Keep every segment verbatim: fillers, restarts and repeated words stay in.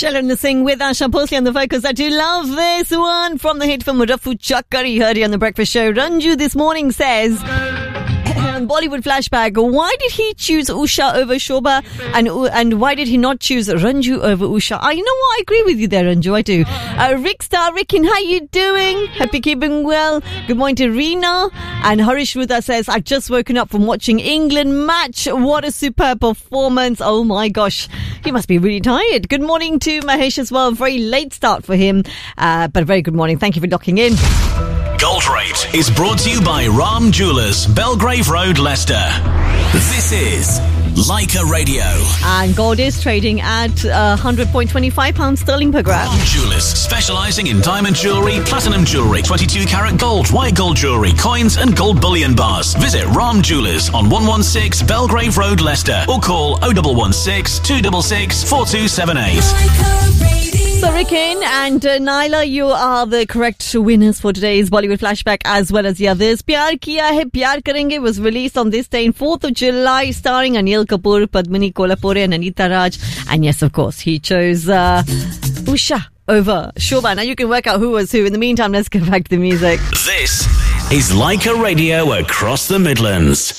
Sharon Singh with Asha Bhosle on the focus. I do love this one from the hit film Rafu Chakkar. You heard it on the breakfast show. Ranju this morning says, Bollywood flashback. Why did he choose Usha over Shobha, and and why did he not choose Ranju over Usha? I, you know what? I agree with you there, Ranju. I do. Uh, Rick Star, Rickin, how you doing? Happy keeping well. Good morning to Reena. And Harish Rudha says, I've just woken up from watching England match. What a superb performance. Oh my gosh. He must be really tired. Good morning to Mahesh as well. Very late start for him. Uh, but very good morning. Thank you for locking in. Gold Rate is brought to you by Ram Jewellers, Belgrave Road, Leicester. This is Leica Radio. And gold is trading at uh, one hundred point two five pounds sterling per gram. Ram Jewellers, specialising in diamond jewellery, platinum jewellery, twenty-two carat gold, white gold jewellery, coins and gold bullion bars. Visit Ram Jewellers on one one six Belgrave Road, Leicester, or call oh one one six, two six six, four two seven eight. So Rikin and uh, Naila, you are the correct winners for today's Bollywood flashback as well as the others. Pyar Kiya Hai Pyar Karenge was released on this day, fourth of July, starring Anil Kapoor, Padmini Kolhapure and Anita Raj. And yes, of course, he chose uh, Usha over Shobha. Now you can work out who was who. In the meantime, let's go back to the music. This is Leica Radio across the Midlands.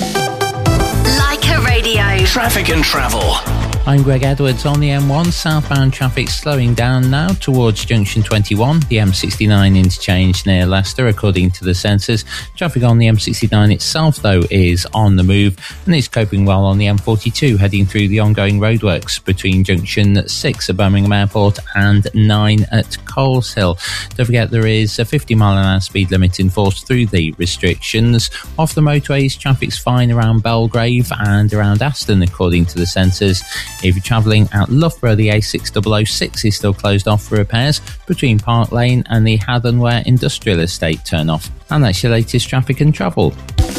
Leica Radio. Traffic and travel. I'm Greg Edwards. On the M one, southbound traffic slowing down now towards junction twenty-one, the M sixty-nine interchange near Leicester, according to the sensors. Traffic on the M sixty-nine itself, though, is on the move, and it's coping well on the M forty-two, heading through the ongoing roadworks between junction six at Birmingham Airport and nine at Coleshill. Don't forget there is a fifty mile an hour speed limit enforced through the restrictions. Off the motorways, traffic's fine around Belgrave and around Aston, according to the sensors. If you're travelling out Loughborough, the A six double oh six is still closed off for repairs between Park Lane and the Hathornware Industrial Estate turn-off. And that's your latest traffic and travel.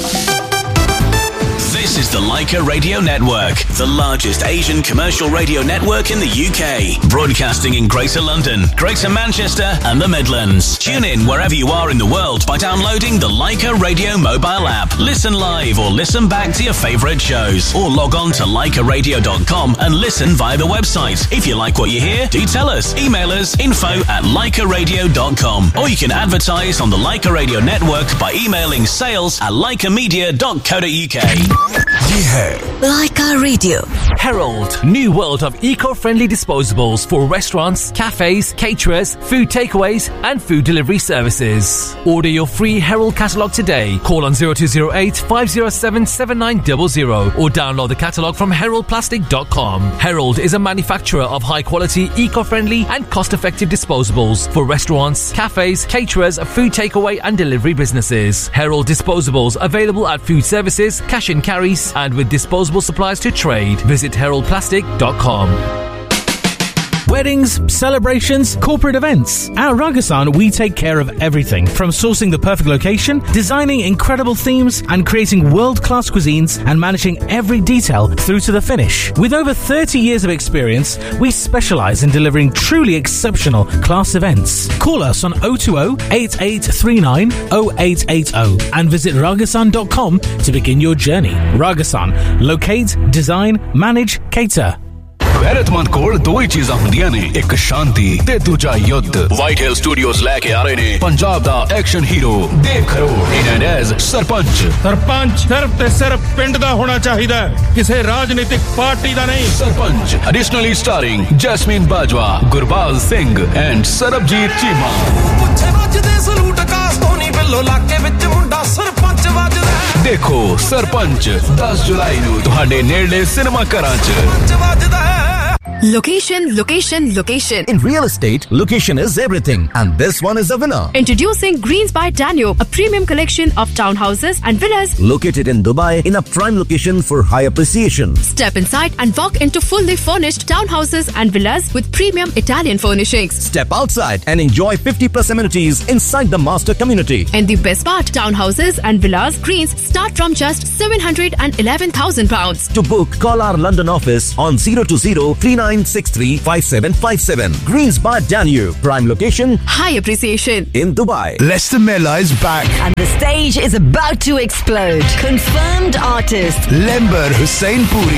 This is the Leica Radio Network, the largest Asian commercial radio network in the U K. Broadcasting in Greater London, Greater Manchester and the Midlands. Tune in wherever you are in the world by downloading the Leica Radio mobile app. Listen live or listen back to your favourite shows. Or log on to leica radio dot com and listen via the website. If you like what you hear, do tell us. Email us info at leica radio dot com. Or you can advertise on the Leica Radio Network by emailing sales at leica media dot co dot uk. ये है Leica Radio. Herald, new world of eco-friendly disposables for restaurants, cafes, caterers, food takeaways and food delivery services. Order your free Herald catalogue today. Call on zero two zero eight, five zero seven, seven nine zero zero or download the catalogue from herald plastic dot com. Herald is a manufacturer of high-quality, eco-friendly and cost-effective disposables for restaurants, cafes, caterers, food takeaway and delivery businesses. Herald disposables available at food services, cash and carries and with disposable supplies to trade. Visit herald plastic dot com. Weddings, celebrations, corporate events. At Ragasan, we take care of everything from sourcing the perfect location, designing incredible themes, and creating world-class cuisines and managing every detail through to the finish. With over thirty years of experience, we specialize in delivering truly exceptional class events. Call us on oh two oh, eight eight three nine, oh eight eight oh and visit ragasan dot com to begin your journey. Ragasan, locate, design, manage, cater. गैरतमंद कोल दो ही चीज़ां हुंदियां ने, एक शांति ते दूजा युद्ध. White Hill Studios लेके आ रहे ने पंजाब दा action hero Dev Kharoud in as sarpanch. Sarpanch सिर्फ ते सिर्फ पिंड दा होना चाहिदा, किसी राजनीतिक पार्टी दा नहीं. Sarpanch additionally starring Jasmine Bajwa, Gurbaz Singh and Sarabjit Cheema. पुछे वजदे सलूट आकाश धोनी बिल्लो लाके विच मुंडा सरपंच वजदा. देखो सरपंच दस जुलाई ਨੂੰ ਤੁਹਾਡੇ ਨੇੜਲੇ ਸਿਨੇਮਾ ਘਰਾਂ 'ਚ. Location, location, location. In real estate, location is everything. And this one is the winner. Introducing Greens by Daniel, a premium collection of townhouses and villas located in Dubai in a prime location for high appreciation. Step inside and walk into fully furnished townhouses and villas with premium Italian furnishings. Step outside and enjoy fifty plus amenities inside the master community. And the best part, townhouses and villas Greens start from just seven hundred eleven thousand pounds. To book, call our London office on zero two zero, three nine six three five seven five seven. Greens by Danube, prime location, high appreciation in Dubai. Leicester Mela is back. And the stage is about to explode. Confirmed artist Lember Hussain Puri